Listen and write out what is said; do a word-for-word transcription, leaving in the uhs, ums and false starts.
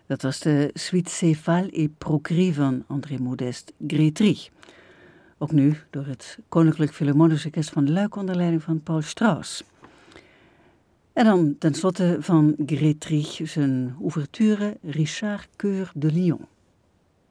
Dat was de Suite Céphale et Progrès van André Modeste Grétry. Ook nu door het Koninklijk Philharmonisch Orkest van Luik onder leiding van Paul Strauss. En dan tenslotte van Grétry zijn ouverture Richard Coeur de Lion.